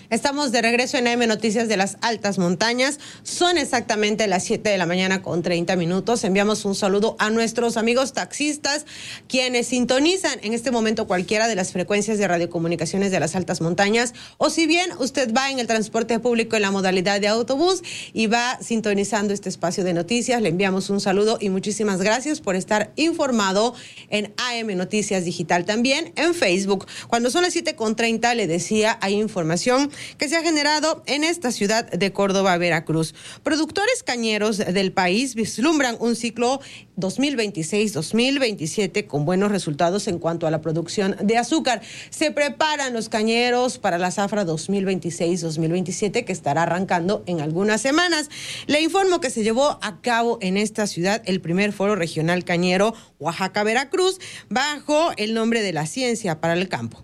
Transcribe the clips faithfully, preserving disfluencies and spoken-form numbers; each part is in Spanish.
Estamos de regreso en A M Noticias de las Altas Montañas. Son exactamente las siete de la mañana con treinta minutos. Enviamos un saludo a nuestros amigos taxistas, quienes sintonizan en este momento cualquiera de las frecuencias de radiocomunicaciones de las Altas Montañas. O si bien usted va en el transporte público en la modalidad de autobús y va sintonizando este espacio de noticias, le enviamos un saludo y muchísimas gracias por estar informado en A M Noticias Digital. También en Facebook. Cuando son las siete con treinta, le decía, hay información que se ha generado en esta ciudad de Córdoba, Veracruz. Productores cañeros del país vislumbran un ciclo dos mil veintiséis dos mil veintisiete con buenos resultados en cuanto a la producción de azúcar. Se preparan los cañeros para la zafra dos mil veintiséis dos mil veintisiete que estará arrancando en algunas semanas. Le informo que se llevó a cabo en esta ciudad el primer foro regional cañero Oaxaca-Veracruz bajo el nombre de la ciencia para el campo.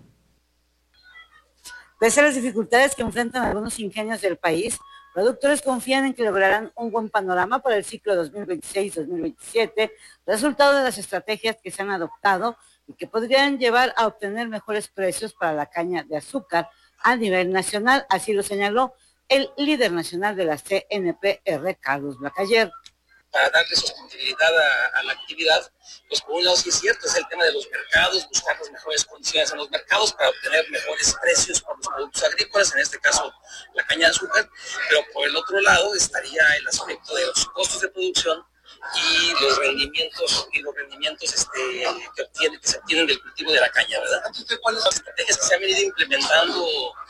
Pese a las dificultades que enfrentan algunos ingenios del país, productores confían en que lograrán un buen panorama para el ciclo dos mil veintiséis dos mil veintisiete, resultado de las estrategias que se han adoptado y que podrían llevar a obtener mejores precios para la caña de azúcar a nivel nacional. Así lo señaló el líder nacional de la C N P R, Carlos Blacayer. Para darle sostenibilidad a, a la actividad, pues por un lado sí es cierto, es el tema de los mercados, buscar las mejores condiciones en los mercados para obtener mejores precios por los productos agrícolas, en este caso la caña de azúcar, pero por el otro lado estaría el aspecto de los costos de producción y los rendimientos y los rendimientos este, que, obtiene, que se obtienen del cultivo de la caña, ¿verdad? Entonces, ¿cuáles son las estrategias que se han venido implementando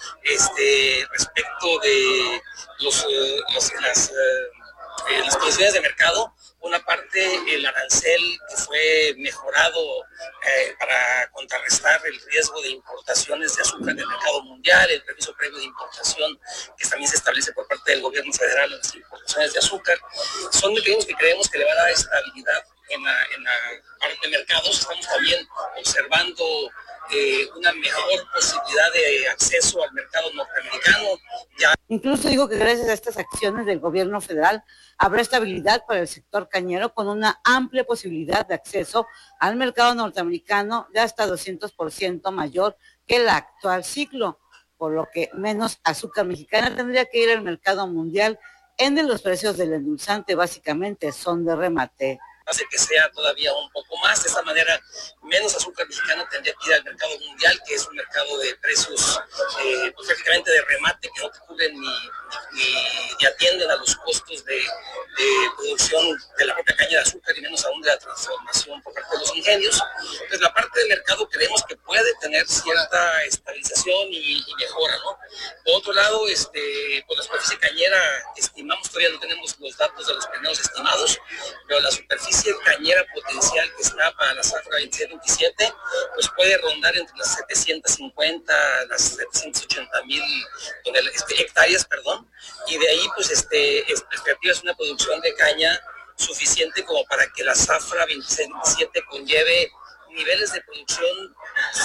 este, respecto de los, eh, los, las... Eh, Eh, las condiciones de mercado? Una parte, el arancel que fue mejorado eh, para contrarrestar el riesgo de importaciones de azúcar del mercado mundial, el permiso previo de importación que también se establece por parte del gobierno federal en las importaciones de azúcar, son mecanismos que creemos que le van a dar estabilidad en la, en la parte de mercados. Estamos también observando eh, una mejor posibilidad de acceso al mercado norteamericano. Ya... Incluso digo que gracias a estas acciones del gobierno federal habrá estabilidad para el sector cañero con una amplia posibilidad de acceso al mercado norteamericano de hasta doscientos por ciento mayor que el actual ciclo, por lo que menos azúcar mexicana tendría que ir al mercado mundial, en donde los precios del endulzante básicamente son de remate. Hace que sea todavía un poco más, de esa manera menos azúcar mexicano tendría que ir al mercado mundial, que es un mercado de precios eh, pues, prácticamente de remate, que no te cubren ni, ni, ni atienden a los costos de, de producción de la propia caña de azúcar y menos aún de la transformación por parte de los ingenios. Pues la parte de mercado creemos que puede tener cierta estabilización y, y mejora, ¿no? Por otro lado, este, pues la superficie cañera estimamos, todavía no tenemos los datos de los primeros estimados, pero la superficie cañera potencial que está para la zafra veintiséis veintisiete, pues puede rondar entre las setecientas cincuenta, las setecientas ochenta mil hectáreas, perdón, y de ahí pues este, expectativa es una producción de caña suficiente como para que la zafra veintiséis veintisiete conlleve niveles de producción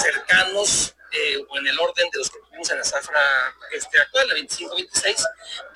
cercanos eh, o en el orden de los que tuvimos en la zafra este, actual, la veinticinco veintiséis,